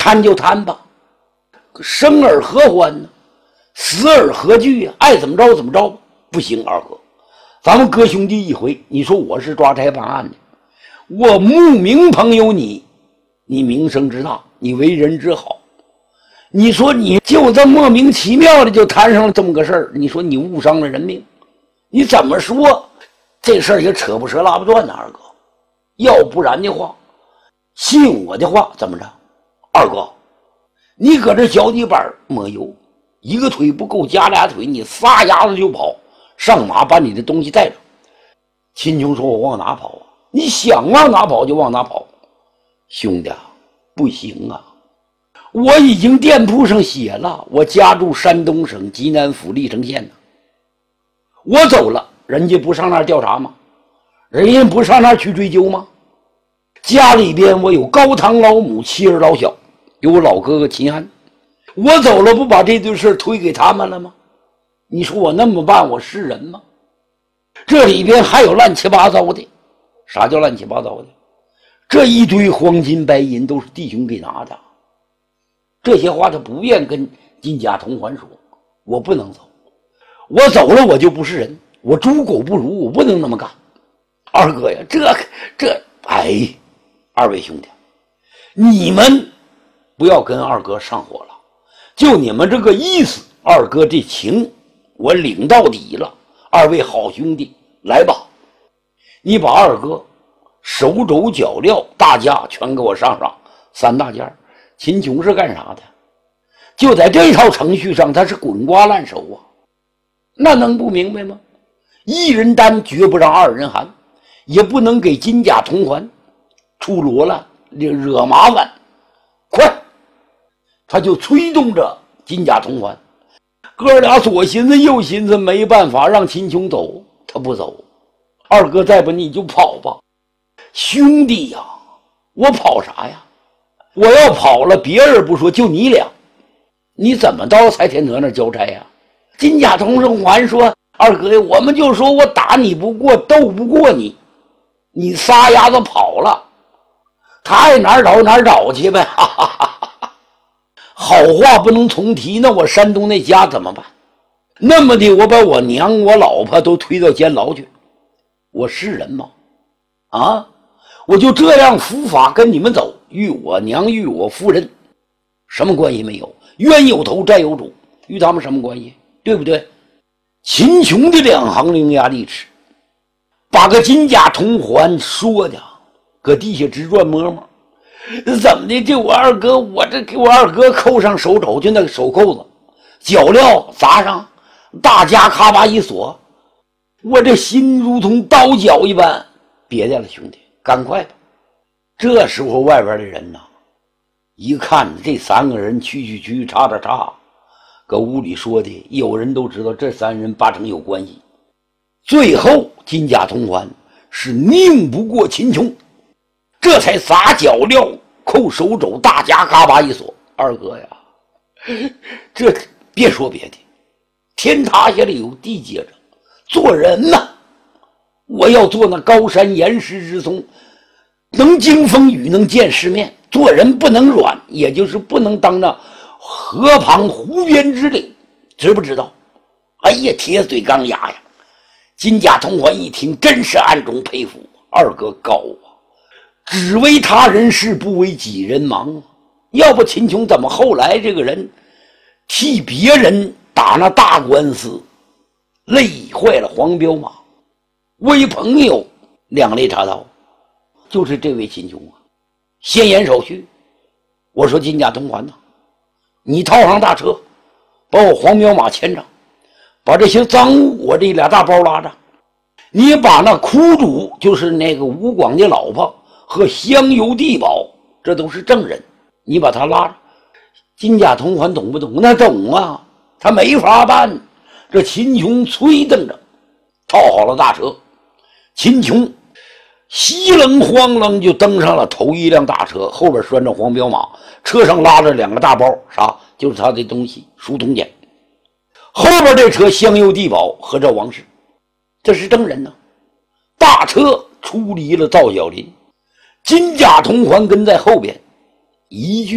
谈就谈吧，生而何欢呢？死而何惧啊？爱怎么着怎么着吧。不行，二哥，咱们哥兄弟一回，你说我是抓差办案的，我慕名朋友你名声之大，你为人之好，你说你就这莫名其妙的就摊上了这么个事儿，你说你误伤了人命，你怎么说这事儿也扯不折拉不断呢？二哥，要不然的话，信我的话，怎么着？二哥，你搁这脚底板抹油，一个腿不够加俩腿，你撒丫子就跑，上马把你的东西带着。秦琼说：“我往哪跑啊？你想往哪跑就往哪跑。”兄弟，不行啊！我已经店铺上写了，我家住山东省济南府历城县呢。我走了，人家不上那儿调查吗？人家不上那儿去追究吗？家里边我有高堂老母，妻儿老小，有我老哥哥秦汉。我走了，不把这堆事推给他们了吗？你说我那么办，我是人吗？这里边还有乱七八糟的。啥叫乱七八糟的？这一堆黄金白银都是弟兄给拿的。这些话他不愿跟金甲同环说，我不能走，我走了我就不是人，我猪狗不如，我不能那么干。二哥呀，哎，二位兄弟，你们不要跟二哥上火了，就你们这个意思，二哥这情我领到底了。二位好兄弟，来吧，你把二哥手肘脚镣大家全给我上上3大件。秦琼是干啥的？就在这套程序上，他是滚瓜烂熟啊，那能不明白吗？一人担绝不让二人寒，也不能给金甲同环出罗了，惹麻烦。快，他就催动着金甲同环，哥俩左寻思右寻思，没办法让秦琼走，他不走。二哥再不你就跑吧。兄弟呀，我跑啥呀？我要跑了，别人不说，就你俩，你怎么到蔡天德那交差呀？金甲同环说：“二哥，我们就说我打你不过，斗不过你，你撒丫子跑了，他爱哪儿找哪儿找去呗。”哈哈哈哈。好话不能重提，那我山东那家怎么办？那么的，我把我娘我老婆都推到监牢去，我是人吗？啊，我就这样伏法跟你们走，与我娘与我夫人什么关系没有？冤有头债有主，与他们什么关系？对不对？秦琼的2行伶牙俐齿，把个金甲同环说的搁地下直转摸摸。怎么的？这我二哥，我这给我二哥扣上手肘，就那个手扣子，脚镣砸上，大家咔吧一锁，我这心如同刀绞一般。别的了，兄弟，赶快吧。这时候外边的人呐，一看这3个人去叉，搁屋里说的，有人都知道这3人8成有关系。最后金甲同环是拧不过秦琼，这才砸脚镣扣手肘，大家嘎巴一锁。二哥呀，这别说别的，天塌下来有地接着，做人呐，我要做那高山岩石之松，能经风雨，能见世面。做人不能软，也就是不能当那河旁湖边之灵，知不知道？哎呀，铁嘴钢牙呀！金甲同环一听，真是暗中佩服二哥高啊，只为他人事，不为己人忙。要不秦琼怎么后来这个人替别人打那大官司，累坏了黄骠马，为朋友两肋插刀？就是这位秦琼啊，先言手续。我说金甲同环呐，你套上大车，把我黄骠马牵上，把这些赃物我这2大包拉着，你把那苦主，就是那个吴广的老婆和香油地保，这都是证人，你把他拉着。金甲同环懂不懂？那懂啊，他没法办。这秦琼催瞪着，套好了大车，秦琼稀冷慌冷就登上了头一辆大车，后边拴着黄骠马，车上拉着2个大包，啥？就是他的东西，书童简。后边这车香油地保和这王氏，这是证人呢。大车出离了皂角林，金甲同环跟在后边，一句